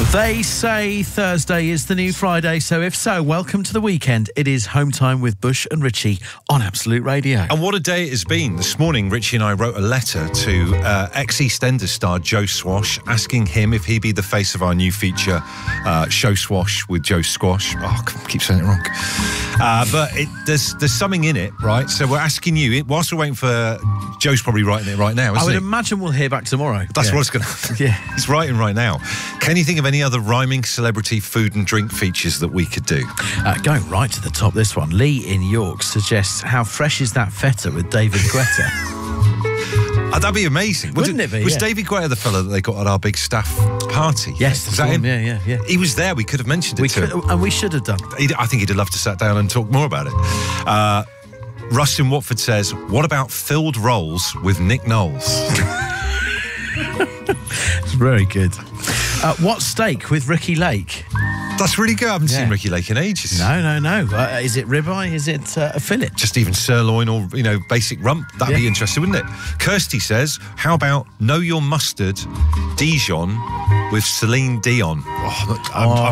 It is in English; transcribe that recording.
They say Thursday is the new Friday, so if so, welcome to the weekend. It is Home Time with Bush and Richie on Absolute Radio. And what a day it has been. This morning, Richie and I wrote a letter to ex-EastEnders star Joe Swash, asking him if he'd be the face of our new feature, Show Swash with Joe Squash. Oh, I keep saying it wrong. But there's something in it, right? So we're asking you, whilst we're waiting for... Joe's probably writing it right now, isn't he? I would imagine we'll hear back tomorrow. That's what it's going to... Yeah. He's writing right now. Can you think of any other rhyming celebrity food and drink features that we could do? Going right to the top, this one. Lee in York suggests, how fresh is that feta with David Guetta? That'd be amazing. Wouldn't it be? Was David Guetta the fella that they got at our big staff party? Yes. Was that him? Yeah. He was there. We could have mentioned it to him. And we should have done. I think he'd have loved to sat down and talk more about it. Russ in Watford says, what about filled rolls with Nick Knowles? It's very good. What steak with Ricky Lake? That's really good. I haven't seen Ricky Lake in ages. No. Is it ribeye? Is it a fillet? Just even sirloin or, basic rump. That'd be interesting, wouldn't it? Kirsty says, how about Know Your Mustard Dijon with Celine Dion?